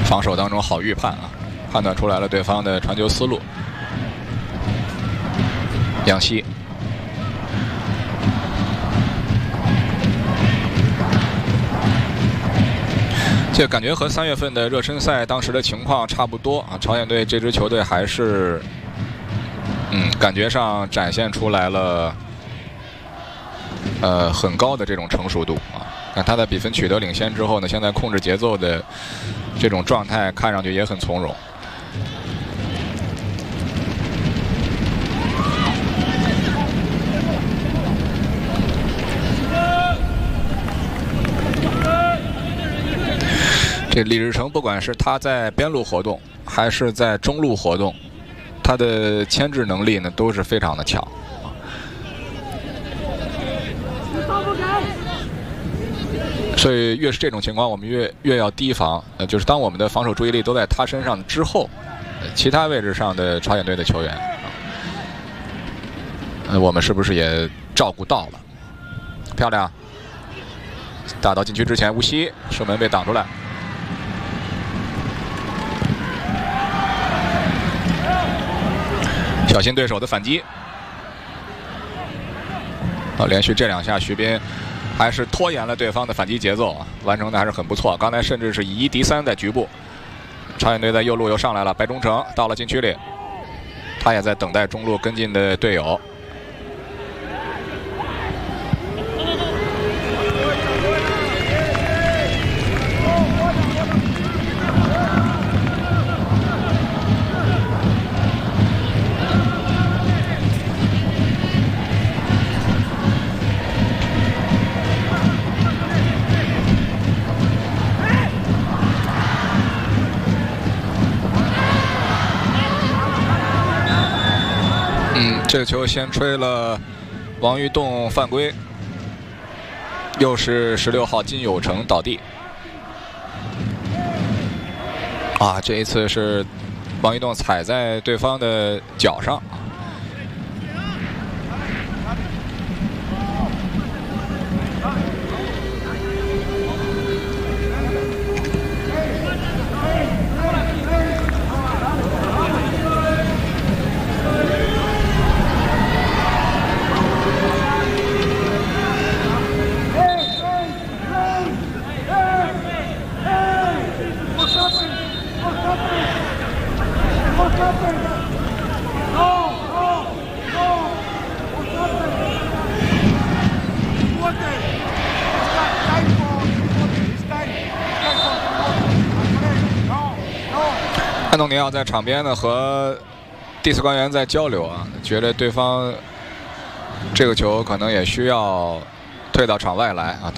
防守当中好预判啊，判断出来了对方的传球思路。杨希。 这感觉和3月份的热身赛当时的情况差不多啊。朝鲜队这支球队还是，感觉上展现出来了，很高的这种成熟度啊。那他在比分取得领先之后呢，现在控制节奏的这种状态看上去也很从容。 这李日成不管是他在边路活动，还是在中路活动，他的牵制能力呢都是非常的强。所以越是这种情况，我们越要提防。就是当我们的防守注意力都在他身上之后，其他位置上的朝鲜队的球员，我们是不是也照顾到了？漂亮！打到禁区之前，吴曦射门被挡出来。 小心对手的反击！连续这2下，徐斌还是拖延了对方的反击节奏啊，完成的还是很不错。刚才甚至是以1敌3在局部。朝鲜队在右路又上来了，白忠诚到了禁区里，他也在等待中路跟进的队友。 这个球先吹了王玉栋犯规，又是16号金有成倒地。啊，这一次是王玉栋踩在对方的脚上。安东尼奥在场边呢和第4官员在交流啊，觉得对方这个球可能也需要退到场外来啊。